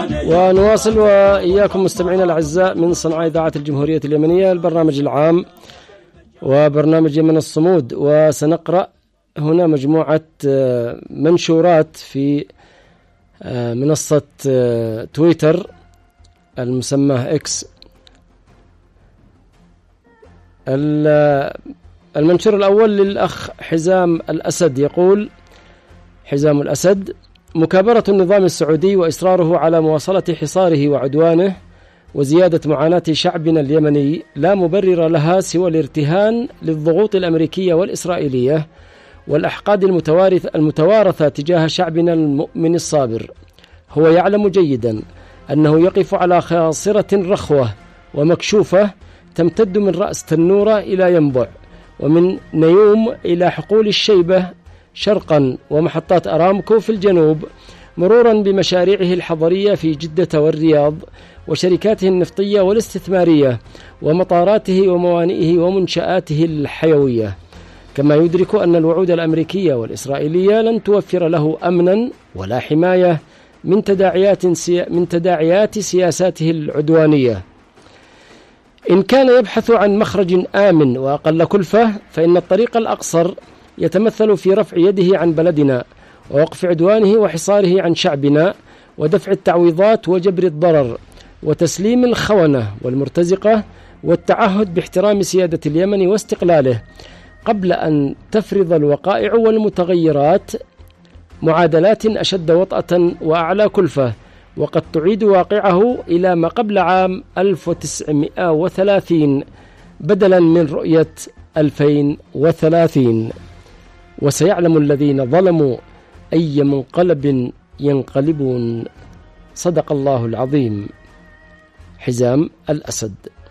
ونواصل وإياكم مستمعينا الأعزاء من صنعاء إذاعة الجمهورية اليمنية البرنامج العام وبرنامج يمن الصمود. وسنقرأ هنا مجموعة منشورات في منصة تويتر المسمى إكس. المنشور الأول للأخ حزام الأسد، يقول حزام الأسد: مكابرة النظام السعودي وإصراره على مواصلة حصاره وعدوانه وزيادة معاناة شعبنا اليمني لا مبرر لها سوى الارتهان للضغوط الأمريكية والإسرائيلية والأحقاد المتوارثة تجاه شعبنا المؤمن الصابر. هو يعلم جيدا أنه يقف على خاصرة رخوة ومكشوفة تمتد من رأس تنورة إلى ينبع، ومن نيوم إلى حقول الشيبة شرقا، ومحطات أرامكو في الجنوب، مرورا بمشاريعه الحضرية في جدة والرياض وشركاته النفطية والاستثمارية ومطاراته وموانئه ومنشآته الحيوية. كما يدرك أن الوعود الأمريكية والإسرائيلية لن توفر له أمنا ولا حماية من تداعيات سياساته العدوانية. إن كان يبحث عن مخرج آمن وأقل كلفة، فإن الطريق الأقصر يتمثل في رفع يده عن بلدنا ووقف عدوانه وحصاره عن شعبنا ودفع التعويضات وجبر الضرر وتسليم الخونة والمرتزقة والتعهد باحترام سيادة اليمن واستقلاله، قبل أن تفرض الوقائع والمتغيرات معادلات أشد وطأة وأعلى كلفة، وقد تعيد واقعه إلى ما قبل عام 1930 بدلا من رؤية 2030. وسيعلم الذين ظلموا أي منقلب ينقلبون. صدق الله العظيم. حزام الأسد.